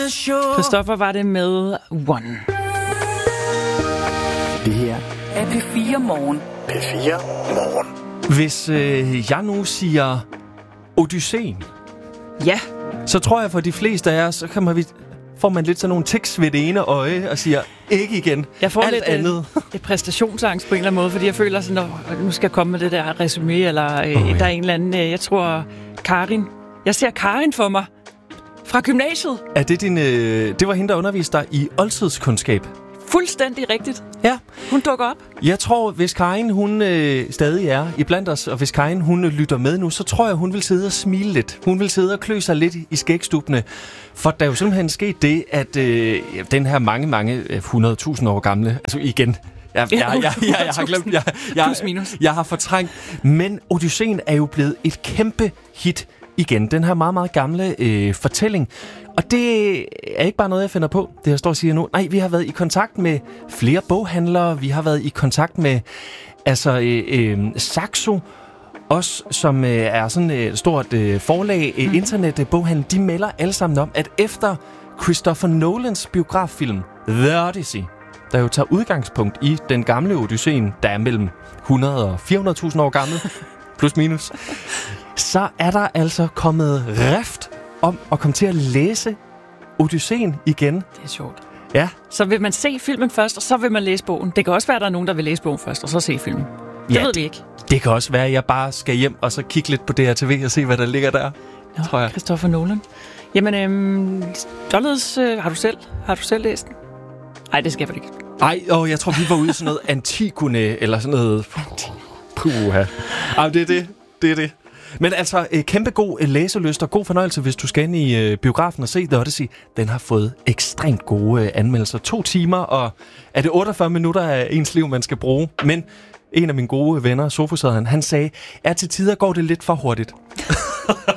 Christoffer var det med One. Det her er P4 Morgen. P4 Morgen. Hvis jeg nu siger Odysseen, Ja. så tror jeg for de fleste af os, så får man lidt sådan nogle tics ved det ene øje og siger, ikke igen. Jeg får alt lidt andet. et præstationsangst på en eller anden måde, fordi jeg føler sådan, at nu skal jeg komme med det der resumé, eller der er en eller anden, jeg tror, Karin. Jeg ser Karin for mig fra gymnasiet. Er det det var hende, der underviste dig i oldtidskundskab? Fuldstændig rigtigt. Ja. Hun dukker op. Jeg tror, hvis Karin, hun stadig er iblandt os, og hvis Karin, hun lytter med nu, så tror jeg, hun vil sidde og smile lidt. Hun vil sidde og klø sig lidt i skægstubene. For der er jo simpelthen sket det, at den her mange 100.000 år gamle, altså igen, jeg har glemt, jeg har fortrængt, men Odysseen er jo blevet et kæmpe hit igen. Den her meget gamle fortælling. Og det er ikke bare noget, jeg finder på, det jeg står og siger nu. Nej, vi har været i kontakt med flere boghandlere. Vi har været i kontakt med Saxo, også som er sådan et stort forlag, internetboghandel. De melder alle sammen om, at efter Christopher Nolans biograffilm The Odyssey, der jo tager udgangspunkt i den gamle Odysseen, der er mellem 100 og 400.000 år gammel, plus minus, så er der altså kommet rift om at komme til at læse Odysseen igen. Det er sjovt. Ja. Så vil man se filmen først, og så vil man læse bogen. Det kan også være, at der er nogen, der vil læse bogen først, og så se filmen. Det ved vi ikke. Det kan også være, at jeg bare skal hjem og så kigge lidt på DRTV og se, hvad der ligger der. Nå, tror jeg. Christopher Nolan. Jamen, således, har du selv læst den? Nej, det skal jeg ikke. Ej, jeg tror, vi var ude i sådan noget Antigone, eller sådan noget. Puha. Ej, det er det. Men altså, kæmpe god læselyst og god fornøjelse, hvis du skal ind i biografen og se The Odyssey. Den har fået ekstremt gode anmeldelser. 2 timer, og er det 48 minutter af ens liv, man skal bruge. Men en af mine gode venner, Sofus, han sagde, at til tider går det lidt for hurtigt.